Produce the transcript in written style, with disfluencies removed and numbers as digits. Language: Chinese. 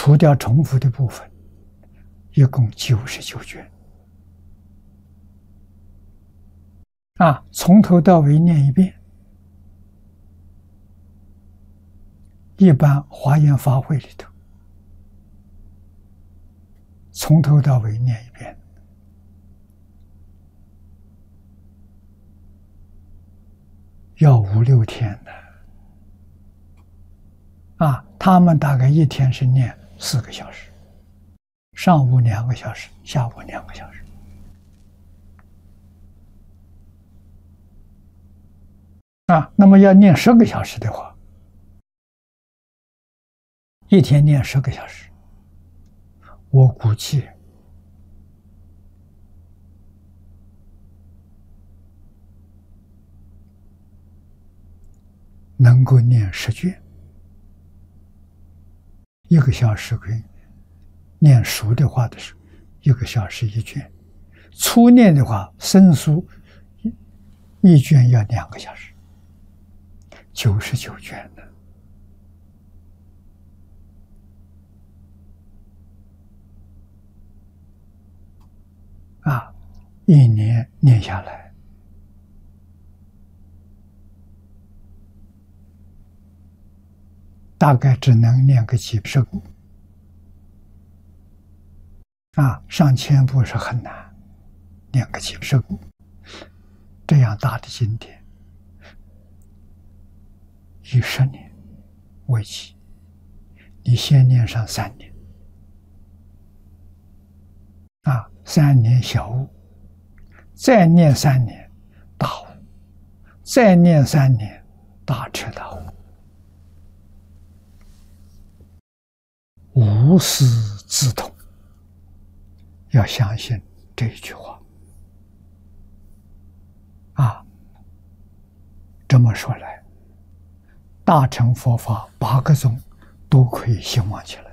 除掉重复的部分，一共99卷。从头到尾念一遍。一般华严法会里头，从头到尾念一遍，要5、6天的。他们大概一天是念4个小时，上午2个小时，下午2个小时。那么要念10个小时的话，一天念10个小时，我估计能够念10卷，1个小时可以念熟的话的是1个小时1卷，初念的话生疏一卷要2个小时，99卷的。一年念下来，大概只能念个几十部。上千部是很难，念个几十部。这样大的经典，以10年为期，你先念上3年。3年小悟，再念3年大悟，再念3年大彻大悟，无师自通。要相信这一句话。这么说来，大乘佛法8个宗都可以兴旺起来。